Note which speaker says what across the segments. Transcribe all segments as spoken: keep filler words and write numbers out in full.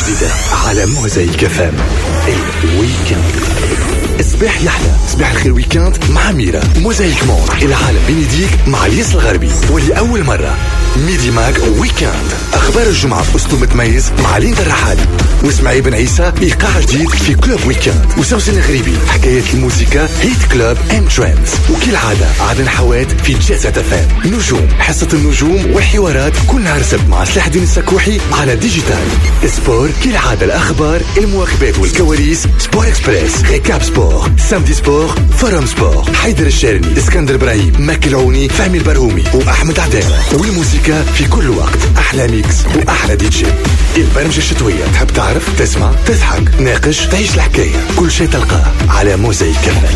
Speaker 1: جديدة على موزايك اف ام. الويكند صباح يحلى، صباح الخير ويكند مع ميرا. موزايك مود العالم بين يديك مع الياس الغربي، ولأول مرة ميدي ماك ويكند. أخبار الجمعة بأسلوب متميز مع ليندا الرحالي واسماعيل بن عيسى. إيقاع جديد في كلوب ويكند. وسوسن الغريبي حكايات الموسيقى، هيت كلوب اند ترندز. وكالعادة عدن حواد في جازة تفان. نجوم، حصة النجوم وحوارات كل نهار سبت مع سلاح الدين السكوحي على ديجيتال. سبور كالعادة، الأخبار، المواكبات والكواليس. سبور إكسبريس، ريكاب سبور، سامدي سبور، فرم سبور. حيدر الشارني، اسكندر إبراهيم، ماكي العوني، فهمي البرهومي وأحمد عدالة. والموسيقى في كل وقت، أحلى ميكس وأحلى دي جي. البرمجة الشتوية، تحب تعرف، تسمع، تضحك، ناقش، تعيش الحكاية. كل شيء تلقاه على موزايك كفن.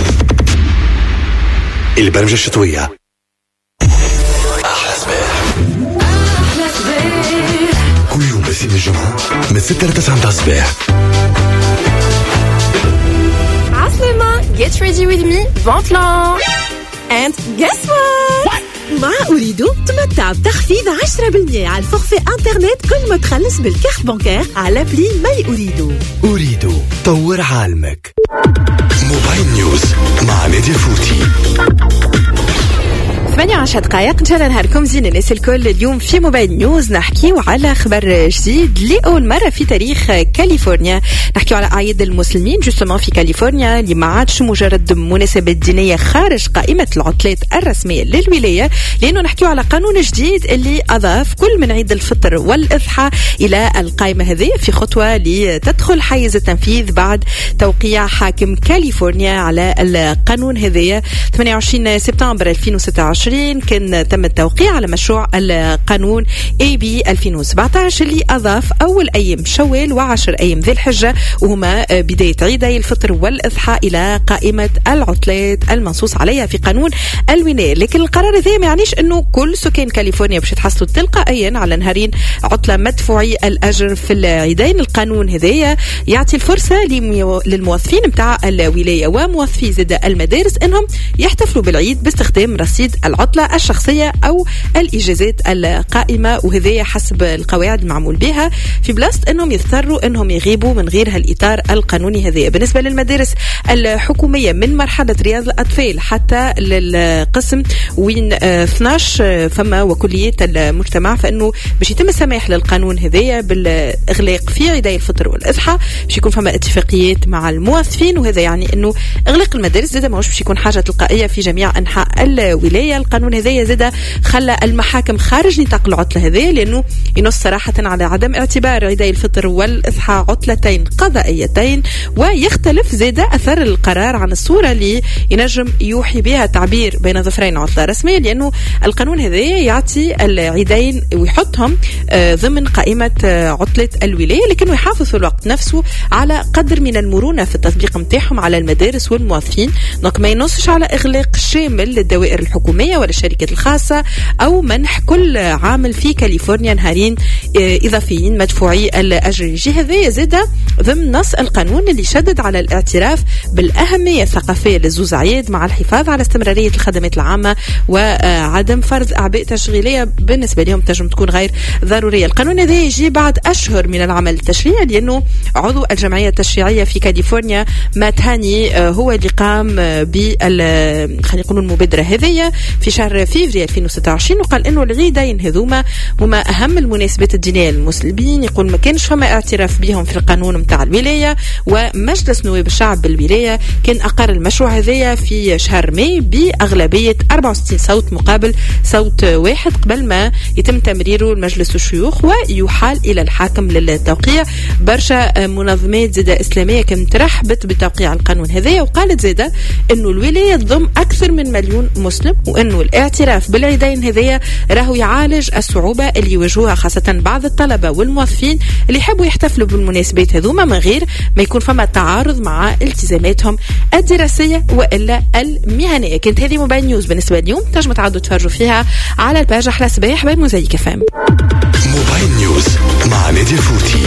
Speaker 1: البرمجة الشتوية. أحلى صباح، أحلى صباح كل يوم بس من الجمعة من ستة لتسعة متاع الصباح.
Speaker 2: عسلامة. Get ready with me, Ventlan. And guess what?
Speaker 3: مع أريدو تمتع بتخفيض عشرة بالمئة على الفورفي انترنت كل ما تخلص بالكارت بانكير على بلي ماي أريدو.
Speaker 1: أريدو طور عالمك. موبايل نيوز مع نادية فوتي.
Speaker 3: ثمانية عشر دقائق إن شاء الله نهاركم زين الناس الكل. اليوم في موبايل نيوز نحكيو على خبر جديد لأول مرة في تاريخ كاليفورنيا. نحكيو على أعياد المسلمين جوستومون في كاليفورنيا اللي ما عادش مجرد مناسبة دينية خارج قائمة العطلات الرسمية للولاية، لأنه نحكيو على قانون جديد اللي أضاف كل من عيد الفطر والإضحى إلى القائمة هذه في خطوة لتدخل حيز التنفيذ بعد توقيع حاكم كاليفورنيا على القانون هذه. ثمانية وعشرين سبتمبر ألفين وستة عشر كان تم التوقيع على مشروع القانون إيه بي ألفين وسبعة عشر اللي أضاف أول أيام شوال وعشر أيام ذي الحجة وهما بداية عيدي الفطر والإضحى إلى قائمة العطلات المنصوص عليها في قانون الولاية. لكن القرار هذا ما يعنيش أنه كل سكان كاليفورنيا باش يتحصلوا تلقائيا على نهارين عطلة مدفوعي الأجر في العيدين. القانون هذا يعطي الفرصة للموظفين متاع الولاية وموظفي زاد المدارس أنهم يحتفلوا بالعيد باستخدام رصيد العطلة الشخصية أو الإجازات القائمة، وهذه حسب القواعد المعمول بها في بلاصة أنهم يضطروا أنهم يغيبوا من غير هالإطار القانوني هذه. بالنسبة للمدارس الحكومية من مرحلة رياض الأطفال حتى للقسم وين اثناش فما وكليات المجتمع، فإنه باش يتم السماح للقانون هذه بالإغلاق في عيدي الفطر والإضحى. باش يكون فما اتفاقيات مع الموظفين، وهذا يعني أنه إغلاق المدارس زاد ماهوش باش يكون حاجة تلقائية في جميع أنحاء الولاية. القانون هذا زاد خلى المحاكم خارج نطاق العطلة هذه، لأنه ينص صراحة على عدم اعتبار عيدي الفطر والإضحى عطلتين قضائيتين، ويختلف زاد أثر القرار عن الصورة اللي ينجم يوحي بها تعبير بين ظفرين عطلة رسمية، لأنه القانون هذا يعطي العيدين ويحطهم ضمن قائمة عطلة الولاية، لكنه يحافظ في الوقت نفسه على قدر من المرونة في التطبيق متاعهم على المدارس والموظفين. دونك ما ينصش على إغلاق شامل للدوائر الحكومية ولا الشركات الخاصة أو منح كل عامل في كاليفورنيا نهارين إضافيين مدفوعي الأجر. يجي هذا زاد ضمن نص القانون اللي شدد على الاعتراف بالأهمية الثقافية للزوز عيد مع الحفاظ على استمرارية الخدمات العامة وعدم فرض أعباء تشغيلية بالنسبة لهم تنجم تكون غير ضرورية. القانون هذا يجي بعد أشهر من العمل التشريعي، لأنه عضو الجمعية التشريعية في كاليفورنيا مات هاني هو اللي قام بال خلينا نقول المبادرة هذه في شهر فيفري ألفين وستة وعشرين، وقال إنه العيدين هذوما هما أهم المناسبات الدينية للمسلمين. يقول ما كانش فما اعتراف بهم في القانون متاع الولاية، ومجلس نواب الشعب بالولاية كان أقر المشروع هذايا في شهر ماي بأغلبية أربعة وستين صوت مقابل صوت واحد قبل ما يتم تمريره لمجلس الشيوخ ويحال إلى الحاكم للتوقيع. برشا منظمات زادة إسلامية كانت رحبت بتوقيع القانون هذايا، وقالت زادة إنه الولاية تضم أكثر من مليون مسلم، وإنه الاعتراف بالعيدين هذيا راهو يعالج الصعوبة اللي يواجهوها خاصة بعض الطلبة والموظفين اللي يحبوا يحتفلوا بالمناسبات هذوما من غير ما يكون فما تعارض مع التزاماتهم الدراسية وإلا المهنية. كانت هذه موبايل نيوز بالنسبة اليوم، تنجموا تعودوا تفرجوا فيها على الباج أحلى صباح بين موزايك اف ام.
Speaker 1: موبايل نيوز مع نادية فوتي.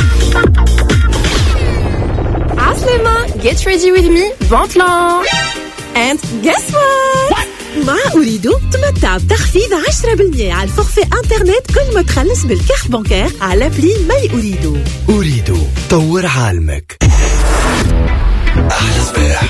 Speaker 2: عسلامة. Get ready with me, Ventlan. And guess what?
Speaker 4: مع أريدو تمتع بتخفيض عشرة بالمية على الفورفي انترنت كل ما تخلص بالكارت بانكير على بلي ماي أريدو.
Speaker 1: أريدو طور عالمك. أحلى صباح.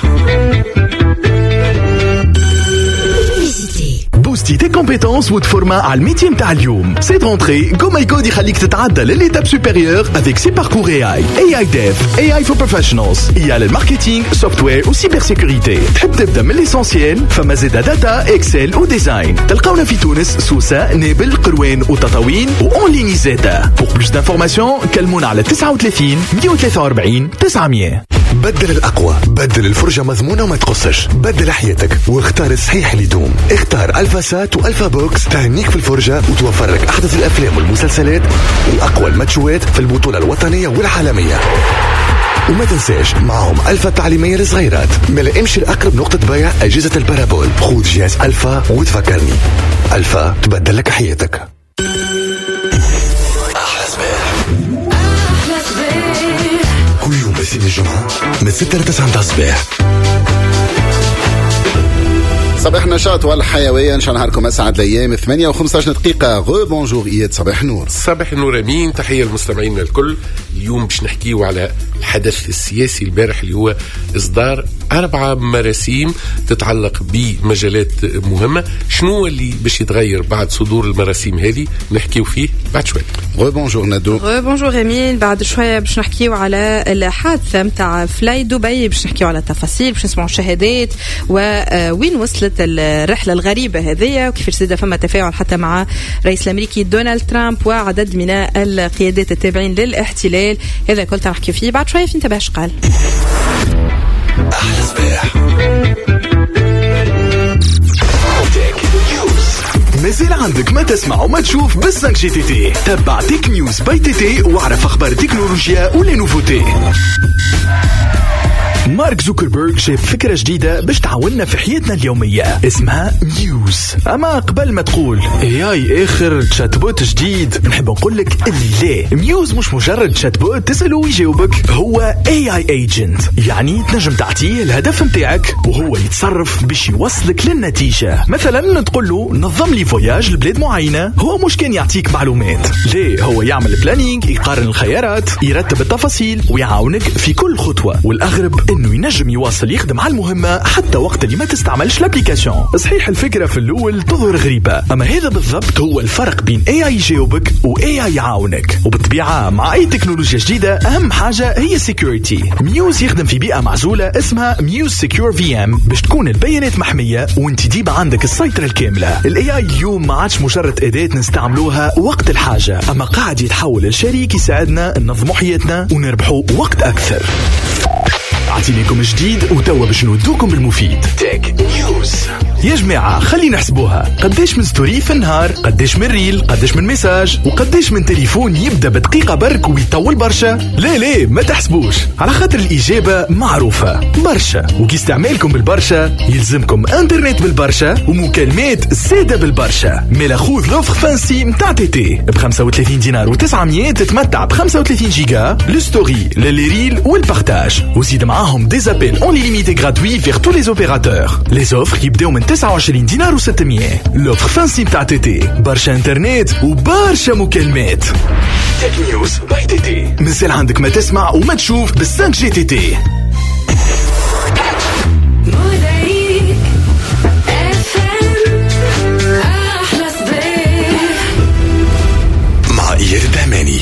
Speaker 1: بوستي تي كومبيتونس وتفورما على الميتي متاع اليوم. سي رونتري كومايكو يخليك تتعدى للإيتاب سوبيريور افيك سي باركور اي اي اي اي ديف اي اي فور بروفيشنالز اي على الماركتينغ سوفتوير وسيبر سيكوريتي. تحب تبدا من ليسونسيال فما زيدا داتا اكسل وديزاين. تلقاونا في تونس سوسة نابل قروان وتطاوين وأون ليني زيتا. بور بلوس دانفورماسيون كلمونا على تسعة وثلاثين مية وثلاثة وأربعين تسعمية. بدل الأقوى، بدل الفرجة مضمونة وما تقصش، بدل حياتك واختار الصحيح اللي يدوم. اختار ألفا سات وألفا بوكس تهنيك في الفرجة وتوفر لك أحدث الأفلام والمسلسلات وأقوى الماتشوات في البطولة الوطنية والعالمية. وما تنساش معهم ألفا التعليمية للصغيرات. ملا امشي لأقرب نقطة بيع أجهزة البارابول، خذ جهاز ألفا وتفكرني. ألفا تبدل لك حياتك. أحلى صباح. كل يوم بسين الجمعة من ستة لتسعة متاع الصباح.
Speaker 5: صباح النشاط والحيوية، ان شاء نهاركم اسعد الايام. ثمانية وخمسة دقيقة. غو بونجور اياد. صباح النور.
Speaker 6: صباح النور امين. تحية للمستمعين الكل. اليوم باش نحكيو على الحدث السياسي البارح اللي هو اصدار أربعة مراسيم تتعلق بمجالات مهمة. شنو اللي باش يتغير بعد صدور المراسيم هذه نحكيو فيه بعد شوي.
Speaker 5: غو بونجور ندو.
Speaker 3: غو بونجور امين. بعد شوية باش نحكيو على الحادثة متاع فلاي دبي، باش نحكيو على التفاصيل، باش نسمعوا الشهادات ووين وصلت الرحلة الغريبة هذه وكيف زاد فما تفاعل حتى مع رئيس الأمريكي دونالد ترامب وعدد من القيادات التابعين للاحتلال. هذا كل تنحكي فيه بعد شوية في انتباه قال.
Speaker 1: أحلى صباح. مازال عندك ما تسمع وما تشوف بالسانك جي تي تي. تبع تيك نيوز باي تي تي واعرف أخبار تكنولوجيا ولا نوفوتي. مارك زوكربيرغ جاب فكرة جديدة باش تعاوننا في حياتنا اليومية اسمها ميوز. أما قبل ما تقول اي اي اخر تشات بوت جديد، نحب نقول لك اللي ميوز مش مجرد تشات بوت تسأله ويجاوبك، هو اي اي ايجنت. يعني تنجم تعطيه الهدف متاعك وهو يتصرف باش يوصلك للنتيجة. مثلا تقول له نظم لي فوياج لبلاد معينة، هو مش كان يعطيك معلومات، ليه هو يعمل بلانينج، يقارن الخيارات، يرتب التفاصيل ويعاونك في كل خطوة. والأغرب انه ينجم يواصل يخدم على المهمة حتى وقت اللي ما تستعملش الابليكاسيون. صحيح الفكرة في الاول تظهر غريبة، اما هذا بالضبط هو الفرق بين اي اي يجاوبك و اي اي يعاونك. وبالطبيعة مع اي تكنولوجيا جديدة اهم حاجة هي سيكوريتي. ميوز يخدم في بيئة معزولة اسمها ميوز سيكور في ام باش تكون البيانات محمية وانت ديما عندك السيطرة الكاملة. الاي اي اليوم ما عادش مجرد اداة نستعملوها وقت الحاجة، اما قاعد يتحول لشريك يساعدنا ننظموا حياتنا ونربحوا وقت اكثر. عطينيكم جديد وتوا باش نودوكم بالمفيد. تك نيوز يا جماعة خلينا نحسبوها. قديش من ستوري في النهار، قديش من ريل، قديش من ميساج، وقديش من تليفون يبدأ بدقيقة برك ويطول برشا. لا لا ما تحسبوش، على خاطر الإجابة معروفة برشا. وكي استعمالكم بالبرشا يلزمكم انترنت بالبرشا ومكالمات زادة بالبرشا. ميلا خذ لوفر فانسي متاع تي تي ب خمسة وثلاثين دينار وتسعمية تتمتع ب خمسة وثلاثين جيجا للستوري للريل والبارتاج، وزيد معاهم des appels en illimité gratuits vers tous les opérateurs. Les offres يبداو من تسعة وعشرين دينار وستمية. لوفر فانسي متاع تي تي، برشا انترنت وبرشا مكالمات. تك نيوز باي تي تي. مازال عندك ما تسمع وما تشوف بالسانك جي تي تي. مع إياد الدهماني.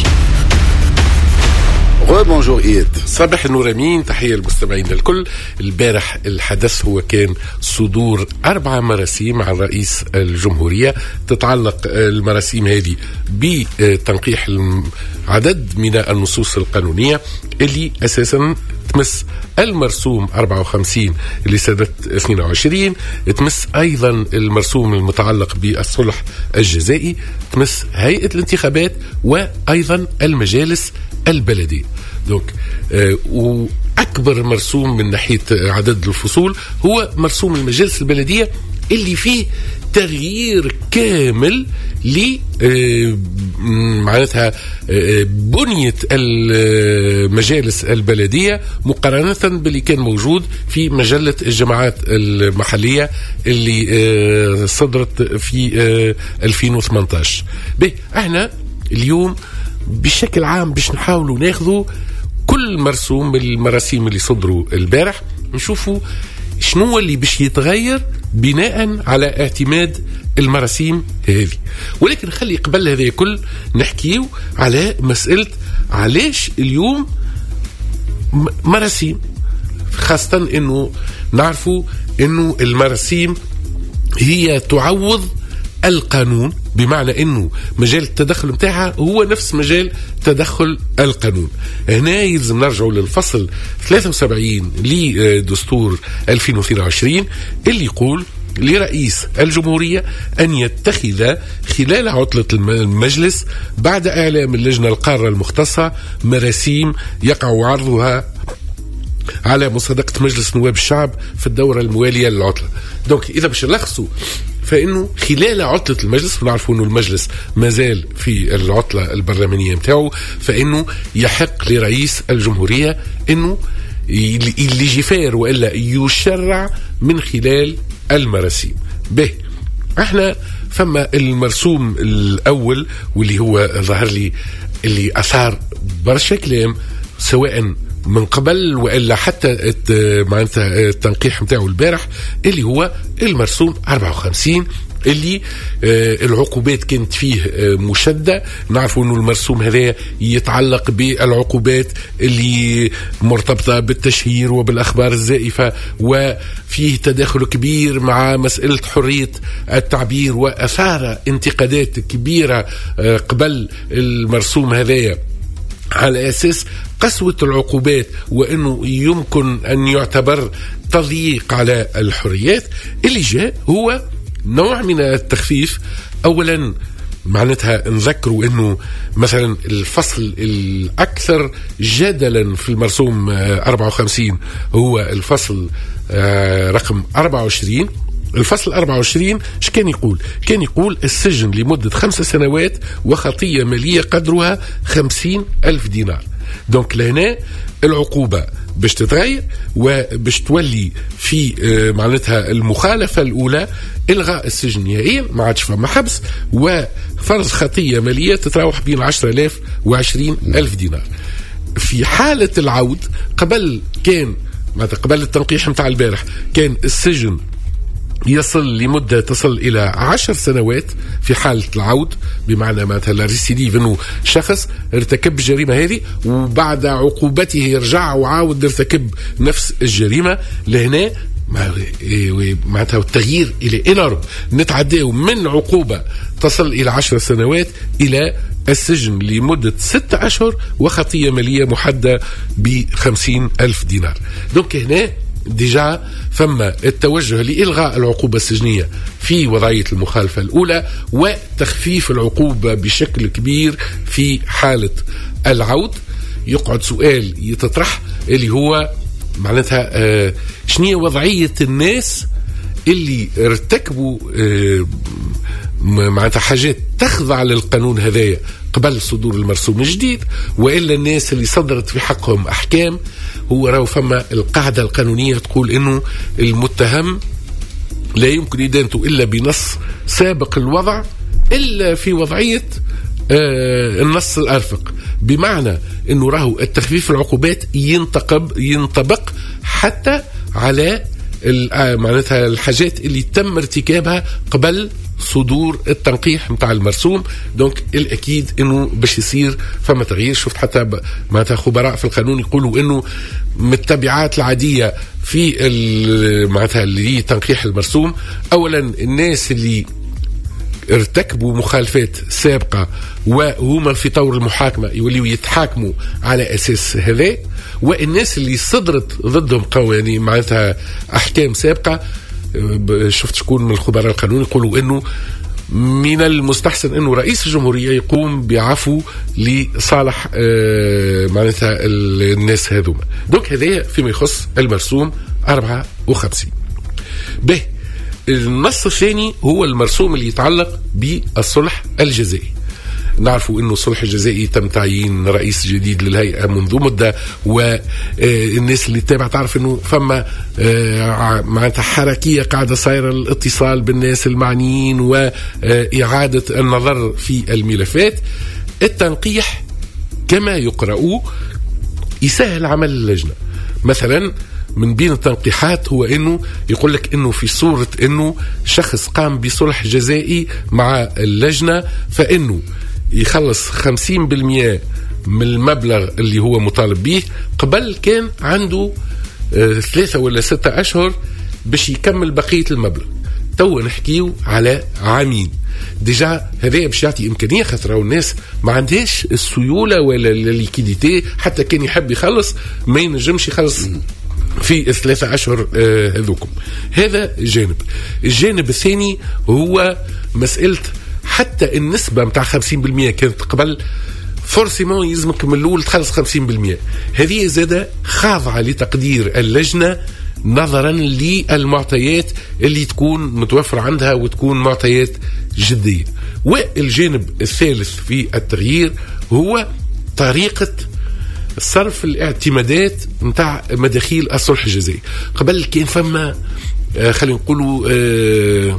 Speaker 5: بونجور إياد.
Speaker 6: صباح النور امين. تحيه للمستمعين الكل. البارح الحدث هو كان صدور أربعة مراسيم على رئيس الجمهورية تتعلق المراسيم هذه بتنقيح عدد من النصوص القانونية اللي أساسا تمس المرسوم أربعة وخمسين اللي سنة اثنين وعشرين، تمس أيضا المرسوم المتعلق بالصلح الجزائي، تمس هيئة الانتخابات وأيضا المجالس البلدية. دونك آه وأكبر مرسوم من ناحية عدد الفصول هو مرسوم المجالس البلدية اللي فيه تغيير كامل ل معناتها بنية المجالس البلدية مقارنة باللي كان موجود في مجلة الجماعات المحلية اللي صدرت في ألفين وثمانية عشر. به احنا اليوم بشكل عام باش نحاولوا ناخذوا كل مرسوم من المراسيم اللي صدروا البارح نشوفوا شنو اللي باش يتغير بناء على اعتماد المراسيم هذه. ولكن خلي قبل هذا كل نحكيو على مسألة علاش اليوم مراسيم، خاصة انه نعرفوا انه المراسيم هي تعوض القانون، بمعنى انه مجال التدخل متاعها هو نفس مجال تدخل القانون. هنا يلزم نرجعوا للفصل ثلاثة وسبعين لدستور ألفين واثنين وعشرين اللي يقول لرئيس الجمهورية أن يتخذ خلال عطلة المجلس بعد إعلام اللجنة القارة المختصة مراسيم يقع عرضها على مصادقة مجلس نواب الشعب في الدورة الموالية للعطلة. دونك إذا باش نلخصوا فإنه خلال عطلة المجلس، ونعرفوا أنه المجلس مازال في العطلة البرلمانية متاعه، فإنه يحق لرئيس الجمهورية أنه اللي جفار وإلا يشرع من خلال المراسيم. به احنا فما المرسوم الأول واللي هو ظهر لي اللي أثار برشا كلام سواء من قبل وإلا حتى معناتها التنقيح متاعه البارح، اللي هو المرسوم أربعة وخمسين اللي آه العقوبات كانت فيه آه مشدة. نعرفوا أنه المرسوم هذا يتعلق بالعقوبات اللي مرتبطة بالتشهير وبالأخبار الزائفة، وفيه تداخل كبير مع مسألة حرية التعبير، وأثار انتقادات كبيرة آه قبل المرسوم هذا على أساس قسوة العقوبات وأنه يمكن أن يعتبر تضييق على الحريات. اللي جاء هو نوع من التخفيف. أولا معناتها نذكروا أنه مثلا الفصل الأكثر جدلا في المرسوم أربعة وخمسين هو الفصل رقم أربعة وعشرين. الفصل أربعة وعشرين ايش كان يقول؟ كان يقول السجن لمدة خمس سنوات وخطية مالية قدرها خمسين ألف دينار. دونك لهنا العقوبة باش تتغير وباش تولي في معناتها المخالفة الأولى إلغاء السجن نهائيا، ما عادش فما حبس، وفرض خطية مالية تتراوح بين عشرة آلاف وعشرين ألف دينار. في حالة العود قبل كان معناتها قبل التنقيح متاع البارح كان السجن يصل لمدة تصل إلى عشر سنوات في حالة العود، بمعنى مثلا ريسيديف أنه شخص ارتكب الجريمة هذه وبعد عقوبته يرجع وعاود يرتكب نفس الجريمة. لهنا معناتها التغيير إلى إنارو نتعديه من عقوبة تصل إلى عشر سنوات إلى السجن لمدة ستة أشهر وخطية مالية محددة بخمسين ألف دينار. دونك هنا ديجا ثم التوجه لإلغاء العقوبة السجنية في وضعية المخالفة الأولى وتخفيف العقوبة بشكل كبير في حالة العود. يقعد سؤال يتطرح اللي هو معناتها آه شنية وضعية الناس اللي ارتكبوا آه معناتها حاجات تخضع للقانون هذايا قبل صدور المرسوم الجديد، وإلا الناس اللي صدرت في حقهم أحكام. هو راهو فما القاعدة القانونية تقول إنه المتهم لا يمكن إدانته إلا بنص سابق الوضع إلا في وضعية آه النص الأرفق، بمعنى إنه راهو التخفيف العقوبات ينطبق ينطبق حتى على معناتها الحاجات اللي تم ارتكابها قبل صدور التنقيح متاع المرسوم. دونك الأكيد إنه باش يصير فما تغيير. شفت حتى معناتها خبراء في القانون يقولوا إنه من التبعات العادية في معناتها اللي هي تنقيح المرسوم، أولا الناس اللي ارتكبوا مخالفات سابقة وهما في طور المحاكمة يوليوا يتحاكموا على أساس هذا، والناس اللي صدرت ضدهم قوانين معناتها أحكام سابقة. شفت شكون من الخبراء القانون يقولوا إنه من المستحسن إنه رئيس الجمهورية يقوم بعفو لصالح معناتها الناس هذوما. دوك هذا فيما يخص المرسوم أربعة وخمسين. به النص الثاني هو المرسوم اللي يتعلق بالصلح الجزائي. نعرفوا انه الصلح الجزائي تم تعيين رئيس جديد للهيئه منذ مده، والناس اللي تتابع تعرف انه فما معناتها حركيه قاعده صايره الاتصال بالناس المعنيين واعاده النظر في الملفات. التنقيح كما يقرأوا يسهل عمل اللجنه. مثلا من بين التنقيحات هو انه يقول لك انه في صورة انه شخص قام بصلح جزائي مع اللجنة فانه يخلص خمسين بالمئة من المبلغ اللي هو مطالب به. قبل كان عنده آه ثلاثة ولا ستة اشهر باش يكمل بقية المبلغ، تو نحكيو على عامين. ديجا هذا باش يعطي امكانيه، خاطر الناس ما عندهاش السيوله ولا الليكيديتي، حتى كان يحب يخلص ما ينجمش يخلص في الثلاثة أشهر هذوكم. هذا جانب. الجانب الثاني هو مسألة حتى النسبة متاع خمسين بالمئة كانت قبل فورسيمون يلزمك من الأول تخلص خمسين بالمئة. هذه زادة خاضعة لتقدير اللجنة نظرا للمعطيات اللي تكون متوفر عندها وتكون معطيات جدية. والجانب الثالث في التغيير هو طريقة صرف الاعتمادات نتاع مداخيل الصلح الجزائي. قبل كان فما آه خلينا نقولوا آه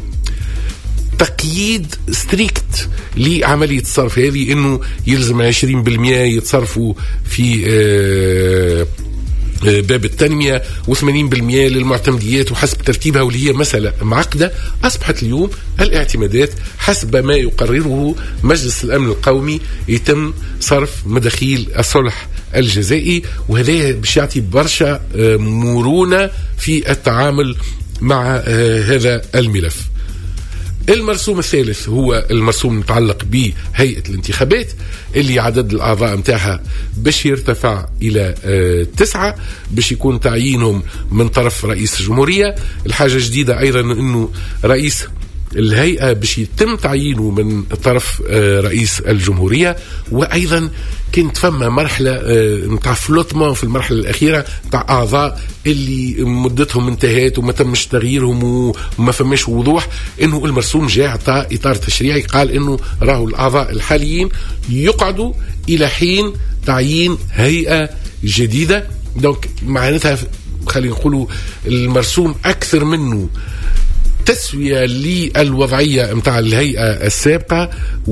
Speaker 6: تقييد ستريكت لعملية الصرف هذه، انه يلزم عشرين بالمئة يتصرفوا في آه باب التنمية وثمانين بالمئة للمعتمديات وحسب ترتيبها، واللي هي مسألة معقدة. أصبحت اليوم الاعتمادات حسب ما يقرره مجلس الأمن القومي يتم صرف مداخيل الصلح الجزائي، وهذا باش يعطي برشا مرونة في التعامل مع هذا الملف. المرسوم الثالث هو المرسوم المتعلق بهيئة الانتخابات اللي عدد الأعضاء متاعها باش يرتفع إلى آه تسعة، باش يكون تعيينهم من طرف رئيس الجمهورية. الحاجة جديدة أيضا أنه رئيس الهيئة باش يتم تعيينه من طرف آه رئيس الجمهورية. وأيضا كنت فما مرحلة نتاع آه فلوتمون في المرحلة الأخيرة نتاع أعضاء اللي مدتهم انتهت وما تمش تغييرهم وما فماش وضوح. انه المرسوم جاء عطى اطار تشريعي قال انه راهو الاعضاء الحاليين يقعدوا الى حين تعيين هيئة جديدة. دونك معناتها خلينا نقولوا المرسوم اكثر منه تسوية للوضعية متاع الهيئة السابقة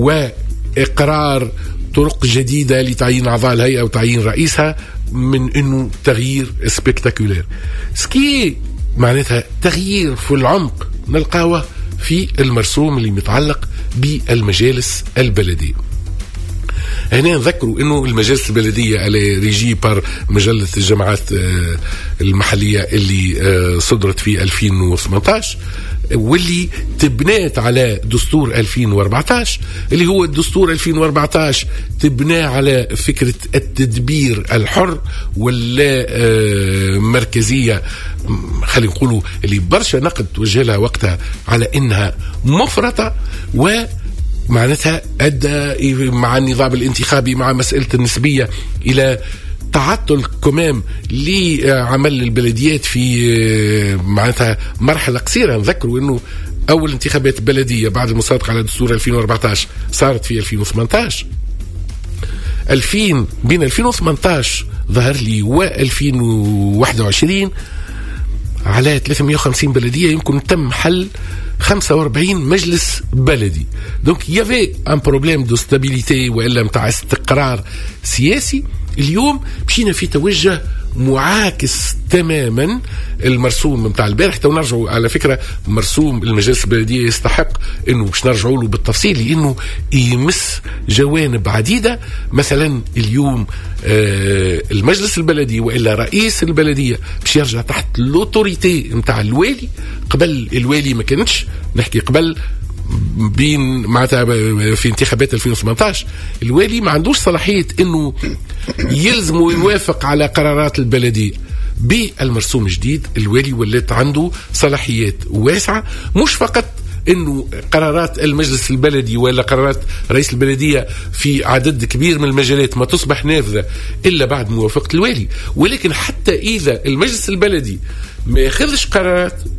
Speaker 6: واقرار طرق جديدة لتعيين اعضاء الهيئة وتعيين رئيسها من انه تغيير سبيكتاكولير. سكي معناتها تغيير في العمق نلقاوه في المرسوم اللي متعلق بالمجالس البلدية. هنا نذكروا انه المجالس البلدية على ريجي بار مجلة الجماعات المحلية اللي صدرت في ألفين وثمانية عشر واللي تبنات على دستور ألفين وأربعة عشر، اللي هو الدستور ألفين وأربعة عشر تبناه على فكرة التدبير الحر ولا مركزية، خلينا نقولوا اللي برشا نقد توجه لها وقتها على انها مفرطة، و معناتها أدى مع النظام الانتخابي مع مسألة النسبية إلى تعطل كمام لعمل البلديات في معناتها مرحلة قصيرة. نذكروا أنه أول انتخابات بلدية بعد المصادقة على دستور ألفين وأربعة عشر صارت في ألفين وثمانية عشر. ألفين بين ألفين وثمانية عشر ظهر لي و2021 على ثلاثمئة وخمسين بلدية يمكن تم حل خمسة وأربعين مجلس بلدي. دونك يافي ان بروبليم دو ستابيليتي والا متاع استقرار سياسي. اليوم مشينا في توجه معاكس تماما المرسوم متاع البارح. تو نرجعوا على فكرة مرسوم المجالس البلدية يستحق انه باش نرجعوا له بالتفصيل لانه يمس جوانب عديدة. مثلا اليوم آه المجلس البلدي والا رئيس البلدية باش يرجع تحت لوتوريتي متاع الوالي. قبل الوالي ما كانتش نحكي قبل بين معناتها في انتخابات ألفين وثمانية عشر الوالي ما عندوش صلاحية انه يلزم ويوافق على قرارات البلدية. بالمرسوم الجديد الوالي ولات عنده صلاحيات واسعة، مش فقط انه قرارات المجلس البلدي ولا قرارات رئيس البلدية في عدد كبير من المجالات ما تصبح نافذة الا بعد موافقة الوالي، ولكن حتى اذا المجلس البلدي ما ياخذش قرارات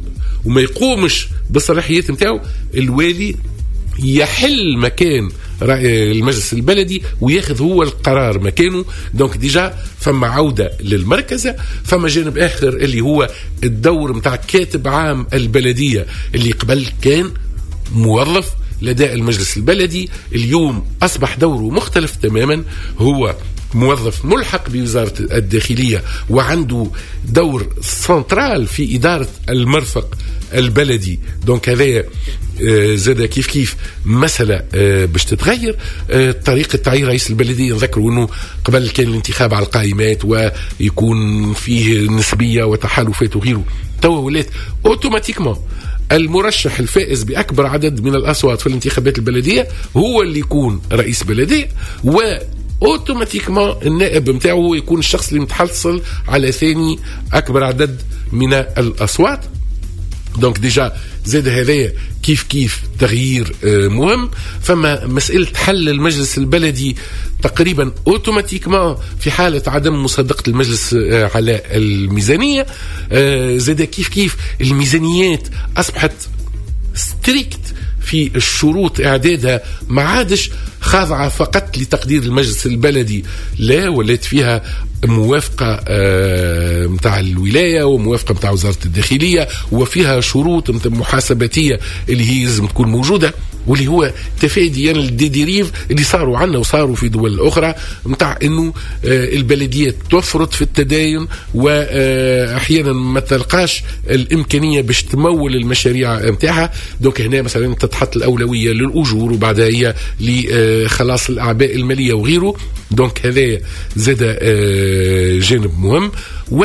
Speaker 6: وما يقومش بالصلاحيات نتاعو، الوالي يحل مكان المجلس البلدي وياخذ هو القرار مكانه. دونك ديجا فما عودة للمركزة. فما جانب آخر اللي هو الدور متاع كاتب عام البلدية اللي قبل كان موظف لدى المجلس البلدي، اليوم أصبح دوره مختلف تماما، هو موظف ملحق بوزارة الداخلية وعنده دور سنترال في إدارة المرفق البلدي. دونك هذا زاد كيف كيف مسألة باش تتغير. طريقة تعيين رئيس البلدية، نذكروا أنه قبل كان الانتخاب على القائمات ويكون فيه نسبية وتحالفات وغيره، توا ولات أوتوماتيكما المرشح الفائز بأكبر عدد من الأصوات في الانتخابات البلدية هو اللي يكون رئيس بلدية، و اوتوماتيكما النائب متاعه يكون الشخص اللي متحصل على ثاني اكبر عدد من الاصوات. دونك ديجا زاد هذايا كيف كيف تغيير مهم. فما مسألة حل المجلس البلدي تقريبا اوتوماتيكما في حالة عدم مصادقة المجلس على الميزانية. زاد كيف كيف الميزانيات أصبحت ستريكت في الشروط إعدادها، ما عادش خاضعة فقط لتقدير المجلس البلدي، لا ولات فيها موافقة متاع الولاية وموافقة متاع وزارة الداخلية، وفيها شروط محاسباتية اللي هي لازم تكون موجودة، واللي هو تفاديا يعني للديديريف اللي صاروا عنا وصاروا في دول أخرى متاع إنه البلديات تفرط في التداين وأحيانا ما تلقاش الإمكانية باش تمول المشاريع متاعها. دونك هنا مثلا تتحط الأولوية للأجور وبعدها هي لخلاص الأعباء المالية وغيره. دونك هذا زاد جانب مهم.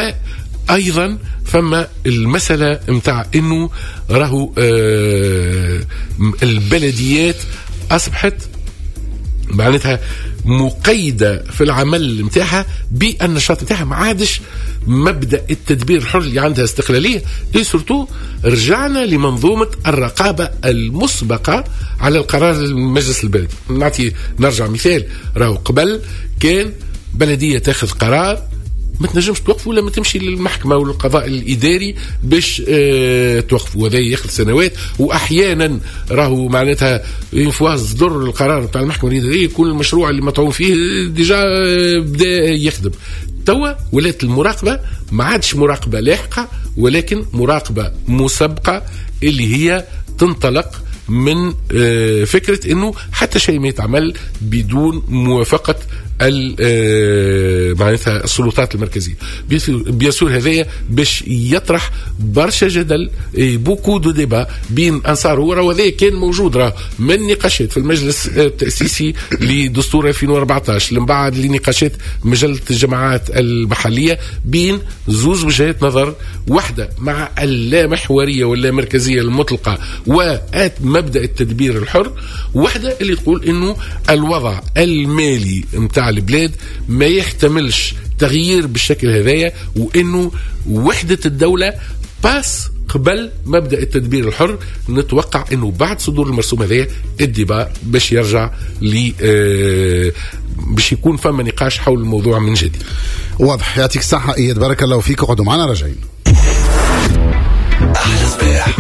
Speaker 6: وأيضا فما المسألة متاع إنه راهو البلديات أصبحت معناتها مقيدة في العمل متاعها بالنشاط متاعها، ما عادش مبدأ التدبير الحر اللي عندها استقلالية. اي سورتو رجعنا لمنظومة الرقابة المسبقة على القرار المجلس البلدي. نعطي نرجع مثال، راهو قبل كان بلدية تاخذ قرار ما تنجمش توقف ولا ما تمشي للمحكمة والقضاء الإداري باش اه توقف، وهذا ياخذ سنوات. وأحيانا راهو معناتها ينفواز ضر القرار بتاع المحكمة الإدارية يكون المشروع اللي مطعون فيه ديجا بدأ يخدم. توا ولات المراقبة ما عادش مراقبة لاحقة ولكن مراقبة مسبقة اللي هي تنطلق من فكرة انه حتى شيء ما يتعمل بدون موافقة معناتها السلطات المركزية. بيسور هذايا باش يطرح برشا جدل، بوكو دو ديبا بين انصار ورا، وهذا كان موجود راه من نقاشات في المجلس التأسيسي لدستور ألفين وأربعطاش من بعد لنقاشات مجلة الجماعات المحلية بين زوز وجهات نظر، واحدة مع اللامحورية واللامركزية المطلقة ومبدأ التدبير الحر، واحدة اللي تقول انه الوضع المالي متاع البلاد ما يحتملش تغيير بالشكل هذايا، وانه وحدة الدولة باس قبل مبدأ التدبير الحر. نتوقع انه بعد صدور المرسوم هذايا الديبا باش يرجع ل باش يكون فما نقاش حول الموضوع من جديد.
Speaker 5: واضح. يعطيك الصحة إياد، بارك الله فيك. اقعدوا معنا راجعين.
Speaker 1: أحلى صباح.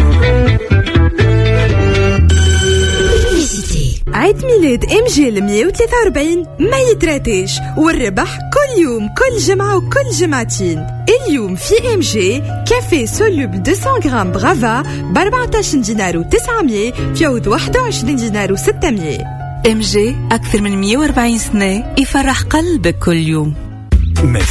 Speaker 4: عيد ميلاد ام جي مية وثلاثة وأربعين ما يتراتيش، والربح كل يوم كل جمعة وكل جمعتين. اليوم في ام جي كافي سولوبل مئتين غرام برافا ب أربعطاش دينار وتسعمية في عوض واحد وعشرين دينار وستمية.
Speaker 7: ام جي أكثر من مية وأربعين سنة يفرح قلبك كل يوم.